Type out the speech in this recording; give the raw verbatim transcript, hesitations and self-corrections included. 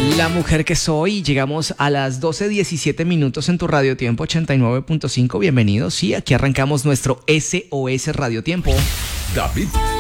La mujer que soy, llegamos a las doce diecisiete minutos en tu Radio Tiempo ochenta y nueve punto cinco. Bienvenidos, sí, aquí arrancamos nuestro S O S Radio Tiempo. David